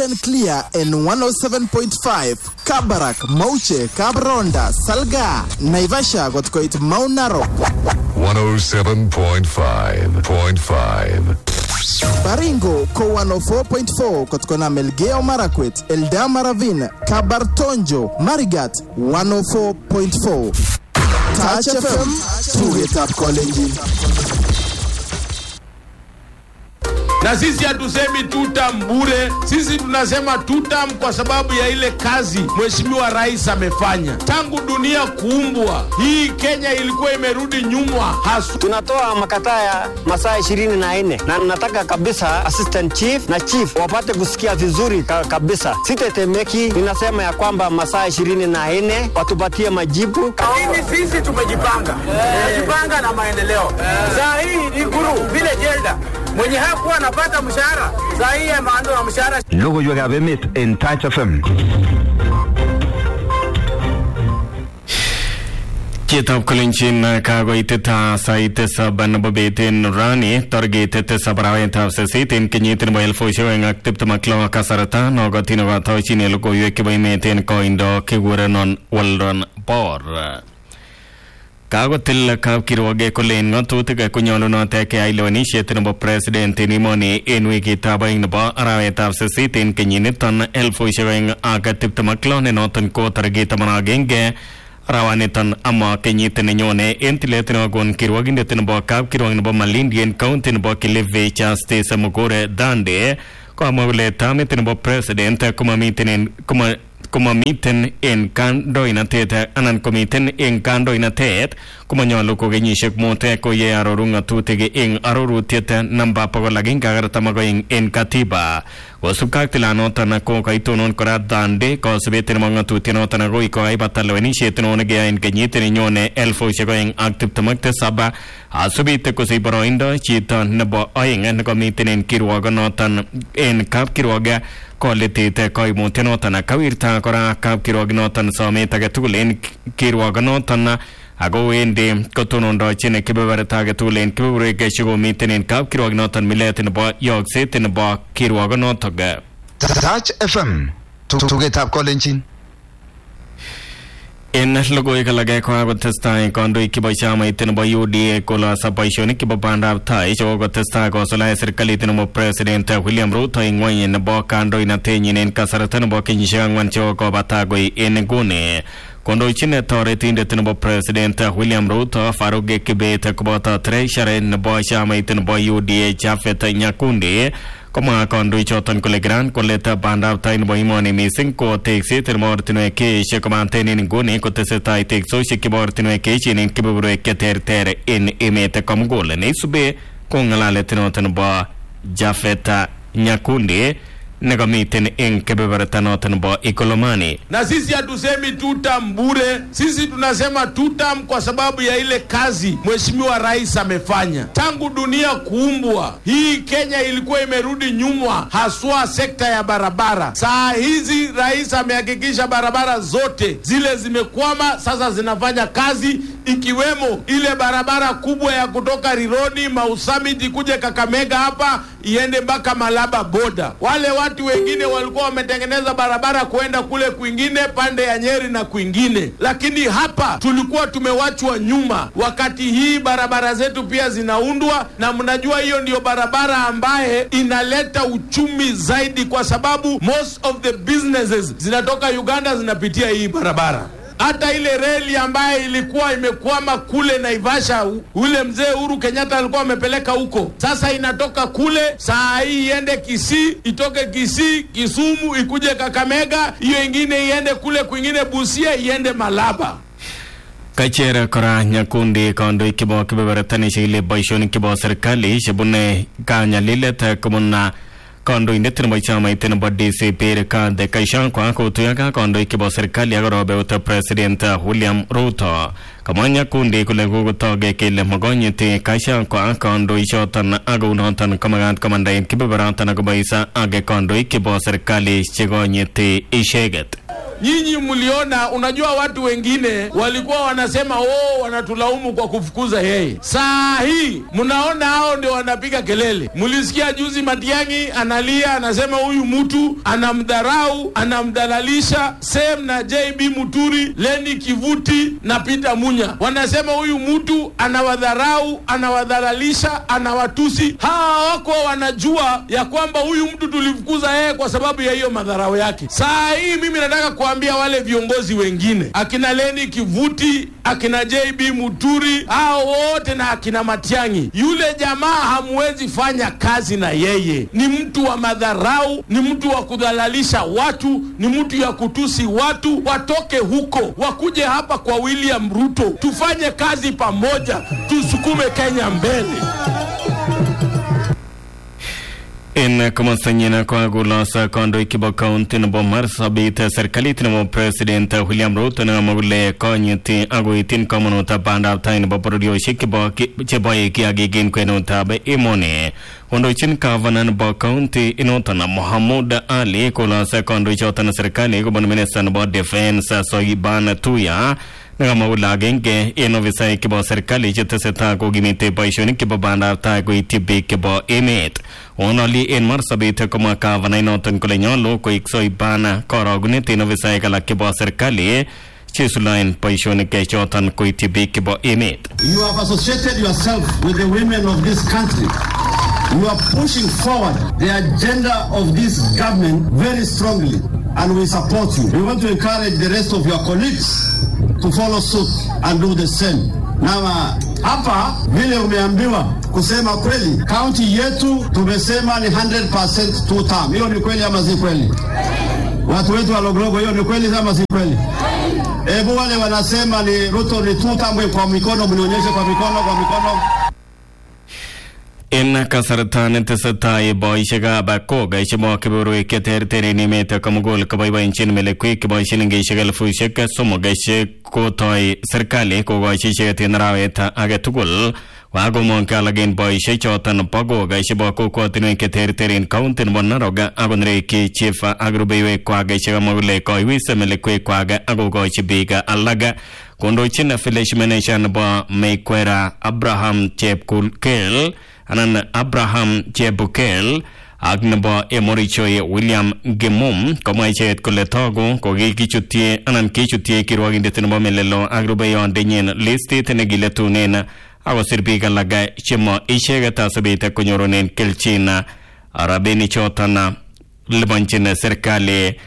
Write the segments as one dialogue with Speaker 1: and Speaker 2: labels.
Speaker 1: and clear in 107.5 Kabarak, Mauche, Kabronda, Salga, Naivasha got quite Mount Narok
Speaker 2: 107.5.
Speaker 1: Baringo ko 104.4 kotkona Melgeo Marakwet, Eldama Ravine, Kabartonjo, Marigat 104.4. Touch FM, to up calling.
Speaker 3: Na sisi hatusemi tutam bure, sisi tunasema tutam kwa sababu ya ile kazi Mheshimiwa Rais amefanya. Tangu dunia kuumbwa, hii Kenya ilikuwa imerudi nyuma hasu.
Speaker 4: Tunatoa makataa ya masaa 24 na nataka kabisa assistant chief na chief wapate kusikia vizuri kabisa. Sitetemeki, ninasema ya kwamba masaa 24 watupatie majibu.
Speaker 5: Sisi tumejipanga. Tumejipanga na maendeleo. Saa hii ni guru vile jelda. Mwenye hakuwa anapata mshahara, saa hii ameanza na mshahara.
Speaker 6: Logo you have met in Touch FM.
Speaker 7: Kitab Kulinchin Kagoiteta Saite Saban Bobetin Rani, Targeted Sabrawent of Setin, Kenyatin by Elfo showing active to Maclaw Casarata, Nogotino Tauchin, Logo Yuki maintain coindo, Kigurenon, Waldron, Bor. Kagotil Kiroge Colin, not to take a Kunyolo not take a initiative of President Nimoni in Wiki Tabaing the Bar, Arawet of Setin, Kenyiniton, Elfo showing Agatip to Maclon and Norton Court Targeta Managenge. Rawanitan ama Kenyitan nyone entiletino gon kirwagin detin bo kap kirwagin bo Malindian County bo Kileve chaste samugore dande ko amole tamitin bo president kuma miten en kando inatet anan komiten en kando inatet kuma nyalo ko genyishek mote ko ye arorunga tutege en arorutiet namba pagolagin kagartamago en katiba wasukaktilano tana ko kaitonon kora dande ko subetin mga tutino tana go iko ay batalo initiative ge en kenyiten nyone elfo shego en active tamakte saba asubite ko si boroindo chita nebo ayen ko miten en kirwaganotan en kap kirwaga Quality Koimutinotan, Kawirta, Kora, Kap Kirognotan, Someta Gatulen, Kirwaganotan, Ago in the Cotonon Dochin, Kibaver Tagatulen, Kure Geshigo meeting in Kap Kirognotan, Millet in the Bo York Sit in the Bo Kirwaganotoga.
Speaker 6: Touch FM to get up calling.
Speaker 7: In Logo Kalage Testa, Kondo Kibashama, Tenabo UDA, Kola Sapashoni, Kibabanda, Tai, Jogo Testa, Gosola, Circalitino President William Ruto, in Wayne, in the Bokando, in Athenian, in Casaratan, Bokin Shang, Choko Batagoi, in Gune. Kondo Chin Authority in the Tenabo President William Ruto, Faruge Kibet, Kubota, Treasurer, in the Boshama, Tenabo UDA, Jafet, Nyakundi. Koma kondo ichotan kolegran koleta banda tain boimoni missing ko taxi termortino ke shekomanteni ngone ko teseta itexo shekibortino ke chinin kiburu ke ter in emete kom gole ne sube kongalale tenotan ba Jafeta Nyakundi negamiten en kebebertanotan ba Ikolomani.
Speaker 3: Na sisi hatusemi tutam bure, sisi tunasema tutam kwa sababu ya ile kazi Mheshimiwa Rais amefanya. Tangu dunia kuumbwa, hii Kenya ilikuwa imerudi nyuma haswa sekta ya barabara. Saa hizi Rais amehakikisha barabara zote zile zimekwama sasa zinafanya kazi, ikiwemo ile barabara kubwa ya kutoka Rironi Mau Summit kuja Kakamega hapa iende mpaka Malaba border. Wale watu wengine walikuwa wametengeneza barabara kuenda kule kwingine pande ya Nyeri na kwingine, lakini hapa tulikuwa tumewachwa nyuma wakati hii barabara zetu pia zinaundwa. Na mnajua hiyo ndio barabara ambaye inaleta uchumi zaidi, kwa sababu most of the businesses zinatoka Uganda zinapitia hii barabara. Hata ile reli ambaye ilikuwa imekwama kule Naivasha, ule mzee Uhuru Kenyatta alikuwa amepeleka huko, sasa inatoka kule saa hii iende Kisii, itoke Kisii Kisumu ikuje Kakamega, hiyo ingine iende kule kwingine Busia, iende Malaba.
Speaker 7: Kachera Kora Nyakundi kondo ikibo kibeberetani shile baishoni kibo serikali shibune kanya lileta kumuna kondo indetin bachama iten body se perka de kaishan kwa kutuyaga kondo ikibo serikali agorobe uta President William Ruto kamanya kundi kule gugutoge kile magonyete kaishan kwa kondo ishotan agunotan kamagat kamandain kibeberatan agubaisa age kondo ikibo serikali chigonyete isheget.
Speaker 3: nyinyi mliona, unajua watu wengine walikuwa wanasema wanatulaumu kwa kufukuza yeye. Saa hii mnaona hao ndio wanapiga kelele. Mlisikia juzi Matiang'i analia, anasema huyu mtu anamdharau, anamdalalisha. Same na JB Muturi, Leni Kivuti na Peter Munya. Wanasema huyu mtu anawadharau, anawadhalalisha, anawatusi. Hawa wako wanajua ya kwamba huyu mtu tulifukuza yeye kwa sababu ya hiyo madharau yake. Saa hii mimi nataka kuambia wale viongozi wengine, akina Leni Kivuti, akina JB Muturi, hao wote na akina Matiang'i, yule jamaa hamwezi fanya kazi na yeye. Ni mtu wa madharau, ni mtu wa kudhalalisha watu, ni mtu ya kutusi watu. Watoke huko, wakuje hapa kwa William Ruto, tufanye kazi pamoja, tusukume Kenya mbele.
Speaker 7: In kumasanyina kwa gulasa kondo ikiba kaunti na bomar sabita serikali na president William Ruto na magule konyiti aguitin komunota banda tain baporio shikiba cheboy kiagigin kweno tabe imone ondo chin kavanan ba kaunti inotana Mohamud Ali kulasa kondo chotana serikali ko ban minister ba defense soiban tuya na maula genge inovisai kiba serikali chiteseta ko gimite paishoni kiba banda ta ko itibi kiba emet onali en marsabite koma kavana inotan kolenyolo ko iksoibana korogunit inovisai kala kiba serikali Chesulain paishoni ke chotan ko itibi kiba emet.
Speaker 8: You have associated yourself with the women of this country. You are pushing forward the agenda of this government very strongly, and we support you. We want to encourage the rest of your colleagues to follow suit and do the same. Now, hapa vile umeambiwa kusema kweli, county yetu tumesema ni 100% two term. Hiyo ni kweli ama si kweli? Watu wetu wa Loglogo, hiyo ni kweli ama si kweli? Ebu wale wanasema ni Ruto ni two term, kwa mikono mnionyeshe kwa mikono.
Speaker 7: In kasaratan tesatai boishaga bako gaishamo kiburu keter ni meta kamugol kabaiba inchin melekwi kiboishin gaishagal fushek somo gaishe ko toy serikali ko gaishe tinraweta agetugul wago monka lagin boishe chotan pago gaishe bako ko tinu keter in county bonaroga agonre ki chief agrubeiwe kwa gaishaga mogule ko wise melekwi kwa ago gaishe biga alaga kondo chin affiliation ba Mekwera Abraham Chepkulkel anan Abraham Chebukel agnaba emorichoye William Gemum kama ichet kole togo ko gichutie anan kichutie kirwagindet nebo melelo agrubeyon denyen listit negiletunen ago sirbiga laga chemo ichegeta sabite konyoronen kelchina arabeni chotana libanchin serikali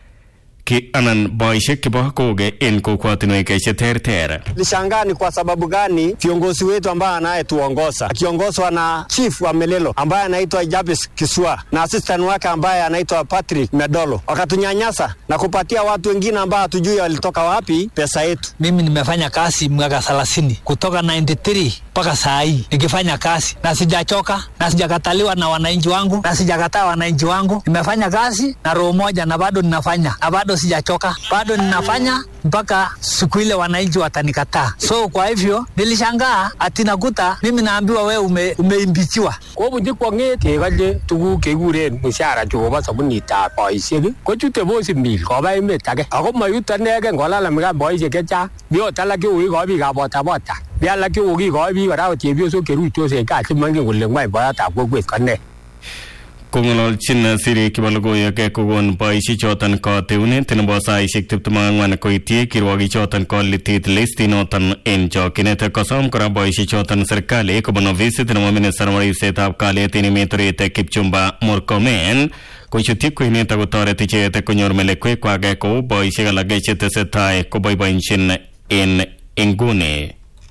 Speaker 7: ki anan boishe kibo koge en kokwatinweke cheterter.
Speaker 4: Lishangaa ni kwa sababu gani viongozi wetu ambaye anayetuongoza akiongozwa na chief wa Melelo ambaye anaitwa Jabes Kiswa na assistant wake ambaye anaitwa Patrick Medolo wakatunyanyasa na kupatia watu wengine ambao hatujui walitoka wapi pesa yetu.
Speaker 9: Mimi nimefanya kazi mwaka 30 kutoka 93 mpaka saa hii nikifanya kazi na sijachoka na sijakataliwa na wananchi wangu na sijakataa wananchi wangu. Nimefanya kazi na roho moja na bado ninafanya na bado sijachoka, bado ninafanya mpaka siku ile wananchi watanikataa. So kwa hivyo nilishangaa ati nakuta mimi naambiwa wewe umeimbichiwa.
Speaker 5: Ko bunje kwange kegaje tugu keguren mushara joba sabuni ta boishe ko chute bosi mil ko ba imetage ako mayuta nege ngolala mga boishe kecha bio talaki uyi ko bi ga bota bia laki uyi ko bi wara chebio so keru to se ka chimange gulle ngwai boya ta gogwet kanne
Speaker 7: Kungolol chin siri kibalogo yake kugon boishi chotan ko teune tinbosa ishik tiptumangwan ko itie kirwagi chotan ko litit listinotan en jokinete kosom kora boishi chotan serikali ko bono visit no minister mari setup kale tini metri te Kipchumba Murkomen ko chuti ko ni ta gotore tiche te konyor melekwe kwa ga ko boishi galage chete setai ko boibanchin en ingune.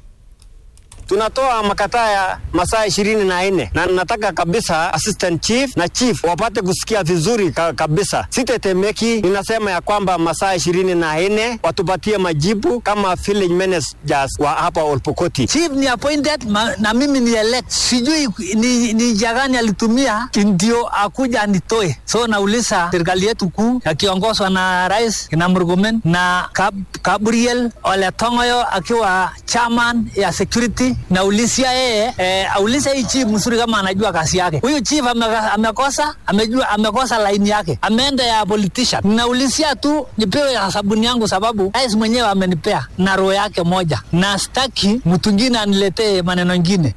Speaker 4: Tunatoa makataa ya masaa 24 na nataka kabisa assistant chief na chief wapate kusikia vizuri kabisa. Sitetemeki, ninasema ya kwamba masaa 24 watupatie majibu kama village managers wa hapa Olpokoti.
Speaker 9: Chief ni appointed na mimi ni elect. Sijui ni jagani alitumia ndio akuja anitoe. So nauliza serikali yetu kuu akiongozwa na Rais Kina Murkomen na Gabriel Ole Tongoyo akiwa chairman ya security mimi naulizia yeye aulize hii chief mzuri kama anajua kazi yake. Huyu chief amekosa line yake, ameenda ya politician. Naulizia tu nipewe ya sabuni yangu, sababu rais mwenyewe amenipea na roho yake moja, na sitaki mtu mwingine aniletee maneno mengine.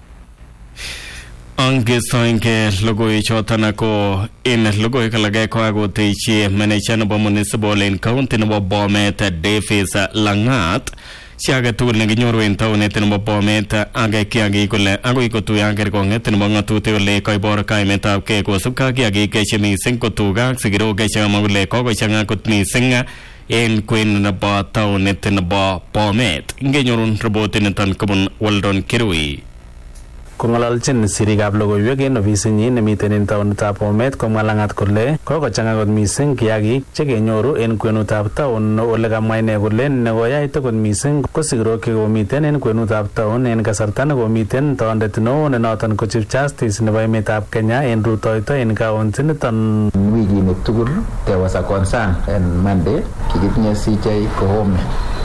Speaker 7: Ange soinke logoi chotana ko in logoi kalagay ko agote chi manager no municipal in county no Bomet Davis Langat siaga tu ne ginyoru en taune ten Bomet aga kiagi kole agoi ko tu yanger ko nget no ngatu te le ko bor kai meta ke ko subka kiagi ke chemi sing ko tu ga sigiro ke chama le ko changa ko mi singa en queen na ba taune ten Bomet ngenyorun robotin tan kubun Waldon Kirui
Speaker 10: Kongalalchin sirikab logoiwek en ofisinyin nemiten en taonitab Bomet komwa Langat kole kokochanga kot mising kiagik chekenyoru en kwenutab taon ole kamwa ine kole nekoyai kot mising ko sigirok chekomiten en kwenutab taon en kasarta nekomiten tondet neo ne noton ko Chief Justice nebo emetab Kenya en rutoito en kaunti niton.
Speaker 11: Wikini tugul there was a concern on Monday kikitinye CJ Koome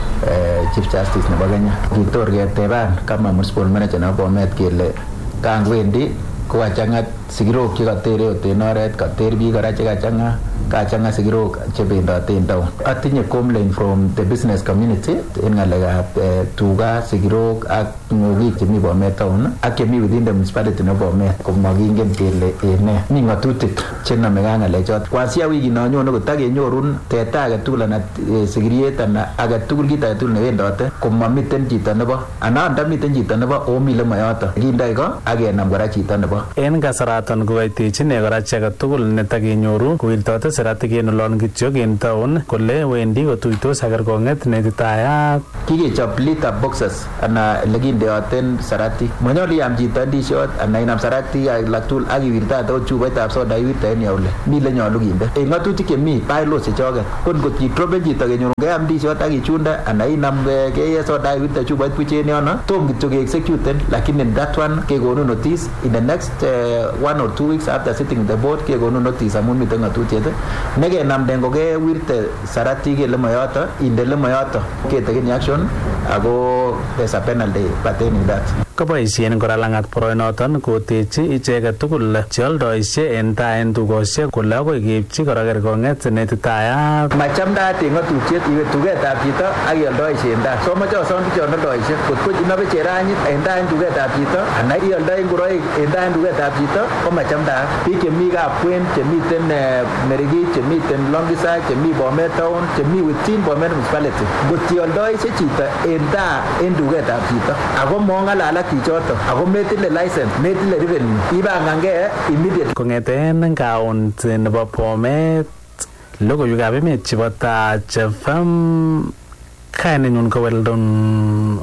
Speaker 11: Chief Justice nebo Kenya kitor keteban kama municipal manager nebo Bomet kele kangwendi kokachanga sigirok chekatere oten oret kater biik kora kachanga sigirok chebendote en town. Atinye complaint from the business community en ngalekab tuga sigirok ak ng'okik chemi Bomet town ak chemi within the municipality nebo Bomet komakingen kele ene mi ng'atutik chenamegei ng'alechot. Kwanzia wiki nonyone kotakenyorun teta agetugul anan sigiriet anan agetugul kit agetugul newendote komamiten chito nebo anan ndamiten chito nebo omi lemoyoto kindoi ko akenam kora chito nebo.
Speaker 10: En kasaraton kokaitechin kora chi agetugul netakenyoru kowirtote seratik en olon kityok en town kole wendi kotuitos akerkong'et neititayat.
Speaker 11: Kikechop litter boxes ana lekindeoten saratik. Manyolu iam chito ndishot ana inam saratik alak tugul akiwirtate ot chupoitab soda iwirte en yaule. Mi lenyolu kinde. En ng'atutik chemi bylaws chechoket. Kon kot kidropen chito kenyoru keam ndishot akichunde ana inam keye soda iwirte chupoit buch en yono. Tom kityo ke-executen lakini that one kekonu notice in the next 1 or 2 weeks after sitting with the board kekonu notice amun miten ng'atutiet nekenamden kokewirte saratik en lemoyoto inde lemoyoto ketekeni action ako there's a penalty pertaining that.
Speaker 10: Koboisien kora Langat boroinoton kotechi icheket tugul cheoldoishe en taa en tugoshek kole akoi keipchi kora kerkong'et neititayat.
Speaker 11: Machamdaat en ng'atutiet iwe tugetab chito ak ioldoishe en taa. Somoche osom bichon oldoishe kotko inobe cheranyit en taa en tugetab chito anan ioldoi ngoroik en taa en tugetab chito ko machamdaat. Biik chemi Kapkwen chemiten Merigit chemiten Longisa chemi Bomet town chemi within Bomet municipality ngot ioldoishe chito en taa en tugetab chito ako mong'alal chichoto ako metile license metile revenue ibangangee immediate.
Speaker 10: Kong'eten kaunti nebo Bomet logoiwekab emet chebo Taach FM kainenyun ko Weldon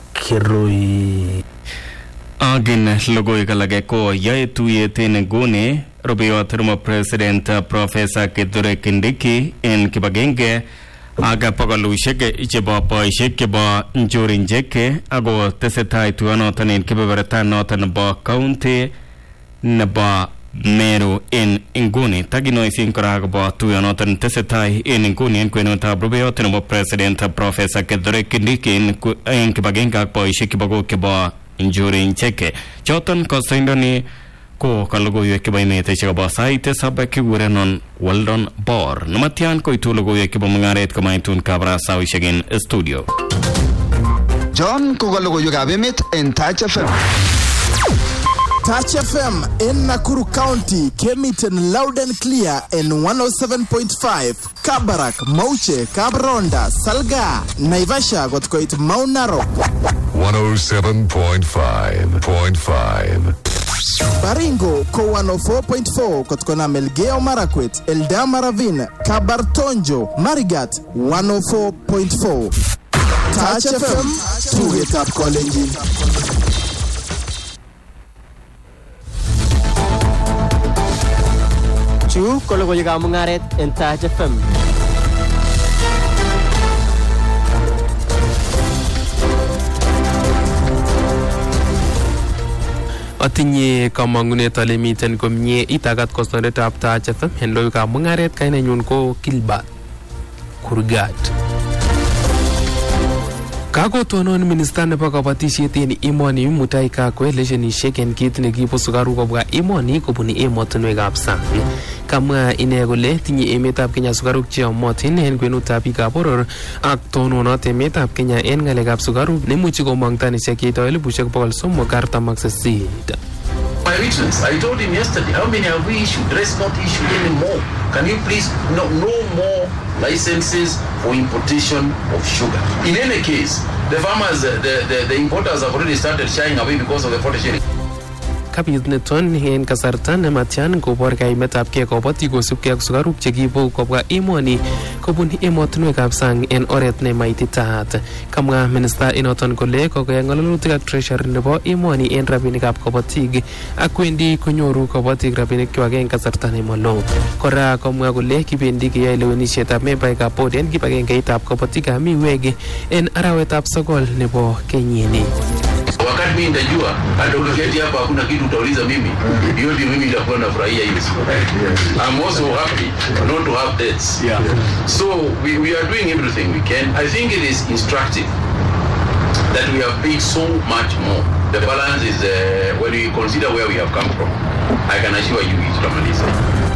Speaker 10: Kirui.
Speaker 7: Agin logoiwek alage ko yae tuyet en nguni rubeiwot nebo President Professor Kithure Kindiki en kibagenge aga pagalushek chebo boishek chebo njorinjeke ako tesetai tuyonoton en kebeberta noton nebo county nebo Meru en inguni takinoisin kora akobo tuyonoton tesetai en inguni en kwenutab rubeiwot nebo President Professor Kithure Kindiki en kibagenge ak boishek chebo njorinjeke choton kosoindoni ko kalogoiwek chebo emet chebo sait tisab kikurenon Weldon Bor nematian koitu logoiwek chebo mung'aret komaitun kabarastaoshek en studio.
Speaker 6: John ko kalogoiwekab emet en Taach FM.
Speaker 1: Taach FM in Nakuru County kemiten loud and clear in 107.5 Kabarak, Mauche, Kabronda, Salga, Naivasha kotkoit Mount Narok
Speaker 2: 107.5.5
Speaker 1: Baringo ko 104.4 kotkona Melgeo Marakwet, Eldama Ravine, Kabartonjo, Marigat 104.4 Taach FM tugetap kolenjin.
Speaker 12: Chu ko logoiwekab mung'aret en Taach FM. Atinye kamang'unet ale miten komie itagat kosondetab Taach FM en logoiwekab mung'aret. Kainenyun ko Gilbert Kurgat. Kakotonon minista nebo kabatisiet en emoni Mutai Kagwe leshenishek en kit nekiibu sukaruk kobwa emoni kobun emotinwekab sang. Kamwa ine kole tinye emetab Kenya sukaruk cheyomotin en kwenutab biikab boror ak tononot emetab Kenya en ng'alekab sukaruk nemuchi komong tanisiek cheito 348.
Speaker 13: My witness, I told him yesterday, how many have we issued? Let's not issue any more. Can you please no more licenses for importation of sugar? In any case, the farmers, the importers have already started shying away because of the 40 shilling.
Speaker 12: Kabit niton en kasarta nematyan kobor kaimetabgei kobotik kosubkei ak sukaruk chekiibu kobwa emoni kobun emotinwekab sang en oret nemaititaat. Kamwa minista inoton kole kokoyai ng'alalutik ak treasury nebo emoni en rabinikab kobotik ak wendi konyoru kobotik rabinikwak en kasarta nemalo. Kora komwa kole kibendi keyoe lewenisietab membaekab board en kibagengeitab kobotikab miwek en arawetab 9 nebo kenyini.
Speaker 13: Wakati mimi nitajua hata ukiketi hapa hakuna kitu utauliza mimi, hiyo ndio mimi nitakuwa nafurahia hiyo siku. I'm also happy not to have debts. So we are doing everything we can. I think it is instructive that we have paid so much more. The balance is when we consider where we have come from. I can assure you it's Tamaliza.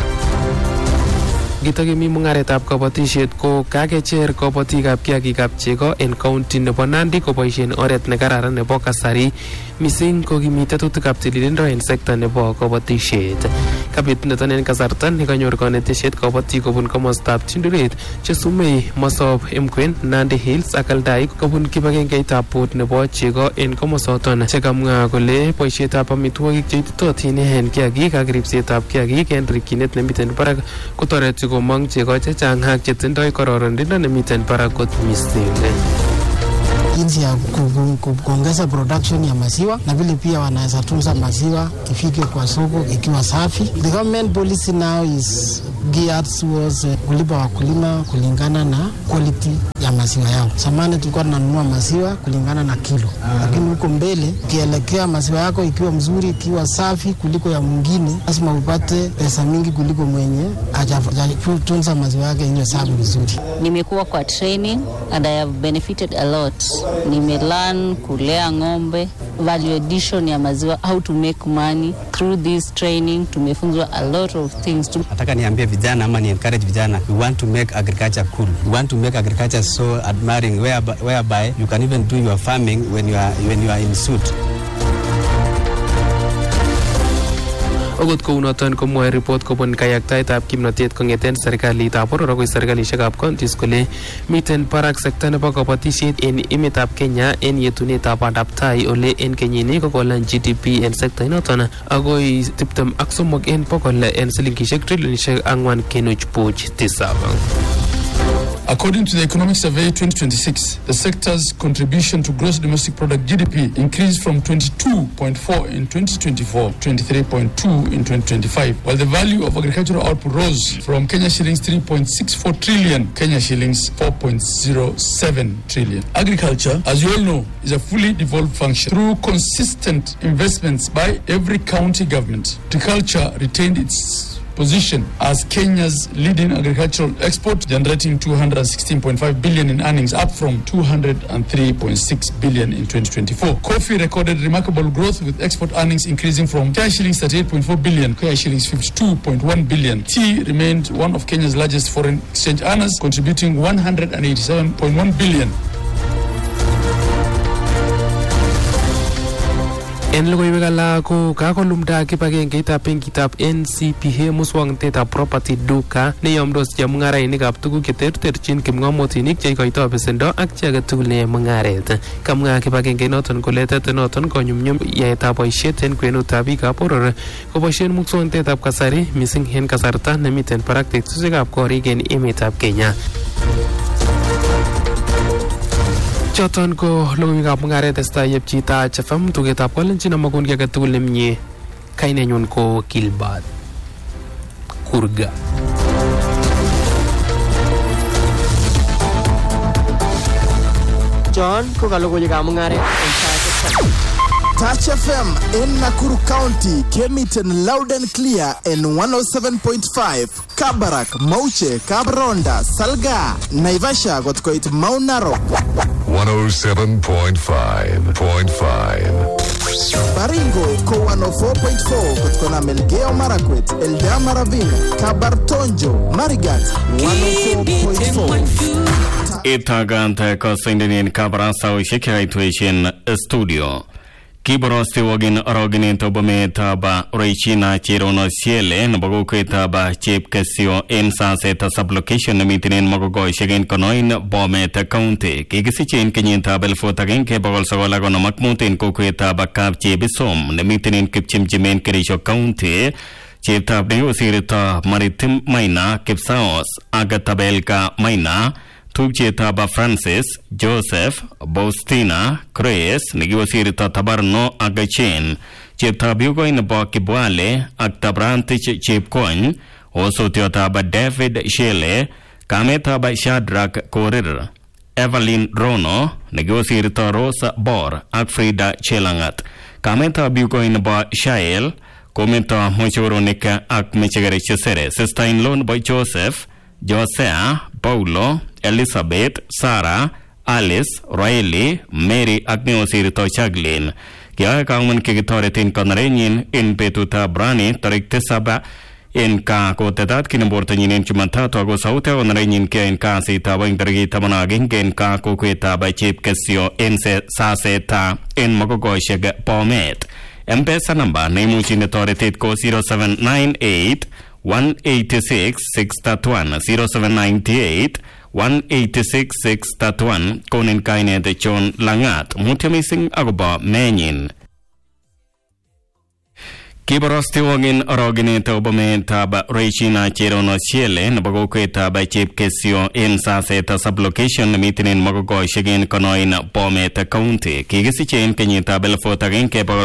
Speaker 12: Gitagemi mungaretab kabatisiet ko kakecher kabatikab kiagikab chego en county nebo Nandi koboisien oret nekararan nebo kasari mising ko kimi tetutikab tililindo en sekta nebo kabatisiet. Kabit niton en kasarta nekanyor konetisiet kabatik kobun komostab Tinduret chesumei Mosop Mkwen, Nandi Hills ak Aldai kobun kibagengeitab board nebo chego en komosoton chekamwa kole boisietab amitwogik cheititotin en kiagik ak ripsetab kiagik en rikyinet nemiten barak kotoreti komong chego chechang ak chetindoi kororonindo nemiten barak kot mising.
Speaker 14: Jinsi ya kuongeza production ya maziwa na vile pia wanaweza tunza maziwa ifike kwa soko ikiwa safi. The government policy now is geared towards kulipa wakulima kulingana na quality ya maziwa yao. Zamani tulikuwa tunanunua maziwa kulingana na kilo, lakini huko mbele kielekea maziwa yako ikiwa mzuri, ikiwa safi kuliko ya mwingine, lazima upate pesa mingi kuliko mwenye hajatunza maziwa yake yenye safi vizuri.
Speaker 15: Nimekuwa kwa training and I have benefited a lot. Nimelearn kulea ng'ombe, value addition ya maziwa, how to make money through this training. Tumefunzwa a lot of things.
Speaker 16: Nataka niambie vijana ama ni encourage vijana, we want to make agriculture cool. We want to make agriculture so admiring whereby you can even do your farming when you are in suit.
Speaker 12: Ogot kounoton komwoe report kobun kayaktaetab kimnotet kong'eten serikalitab boror akoi serikalishekab counties kole miten barak sekta nebo kabatisiet en emetab Kenya en yetunetab bandab tai ole en kenyini kokolany GDP en sekta inoton akoi 23 en bokol en silingishek trilionishek 4.7.
Speaker 17: According to the Economic Survey 2026, the sector's contribution to gross domestic product GDP increased from 22.4 in 2024 to 23.2 in 2025, while the value of agricultural output rose from Kenya shillings 3.64 trillion, Kenya shillings 4.07 trillion. Agriculture, as you all know, is a fully devolved function. Through consistent investments by every county government, agriculture retained its position as Kenya's leading agricultural export, generating 216.5 billion in earnings, up from 203.6 billion in 2024. Coffee recorded remarkable growth, with export earnings increasing from Kenya shillings 38.4 billion, Kenya shillings 52.1 billion. Tea remained one of Kenya's largest foreign exchange earners, contributing 187.1 billion.
Speaker 12: En logoiwek alak ko kakolumda kibagengeitab benkitab NCPA muswoknotetab property duka neyomdos chemung'arainikab tuguk cheterterchin kipng'omotinik cheikoitoi besendo ak chi age tugul neyoe mung'aret. Kamwa kibagenge noton kole tete noton konyumnyum yaetab boisiet en kwenutab biikab boror koboisien muswoknotetab kasari mising en kasarta nemiten barak teksosikab korik en emetab Kenya. Choton ko logoiwekab mung'aret testai yepchita FM tugetab kolenjin amakon ki age tugul nemie. Kainenyun ko Gilbert Kurga.
Speaker 18: John ko logoiwekab mung'aret
Speaker 1: Touch FM in Nakuru County, Kemiten loud and clear in 107.5, Kabarak, Mauche, Kabronda, Salga, Naivasha got quite Mount Narok.
Speaker 2: 107.5.5.
Speaker 1: Baringo ko 104.4 kutoka Melgeo Marakwet, Eldama Maravina, Kabartonjo, Marigat 104.4.
Speaker 7: Itaganta kasindinin kabarasa ushikiraituation studio. Kiborosti wagin arogin tobameta ba Reichina Chirono Siele nabagukweta ba Chip Casio Ensa Seta Sublocation Namitinin Magogo Shagin Konoin Bometa County. Kigisichen Kenyinta Belfotagin Kebol Sawalago Makmutin Kukweta ba Kab Chibisom Namitinin Kipchim Jimen Kirisho County. Chipta Neosirita Maritim Maina Kipsaos Agatabelka Maina Tubcheta ba Francis, Joseph, Bostina, Chris, Nigiwasirita Tabarno Agachen, Chipta Bugoin ba Kibwale, Aktabrantich Chipcoin, also Tiota ba David Shele, Kameta ba Shadrach Korir, Evelyn Rono, Nigiwasirita Rosa Bor, Akfrida Chelangat, Kameta Bugoin ba Shael, Kometa Mochoronika Ak Michigare Chisere, Sister-in-law by Joseph, Josea, Paulo, Elizabeth, Sarah, Alice, Riley, Mary, Agneosirito Chaglin. Kaya kauman kikitoretin kanarenyin in Petuta Brani, Tarik Tesaba, in Ka Kotetat Kinabortanin in Chumatato, Agosauta, on Renin Kia in Kasi, Tabang Dragita Managin, in Ka Kukweta by Chip Casio, in Saseta, in Mogogosheg Pomet. M-Pesa number, name which in the authority ko 0798 186 631 0798 186 631 konin kaine de chon langat mutiamising agoba menyin Kiborosti wagin arogine tobamenta ba Reichina Chirono Siele nabagokweta ba Chip Casio Ensa Seta Sublocation Namitinin Magogo Shagin Konoin Bometa County Kigisichen Kenyita Belfotagin Kebol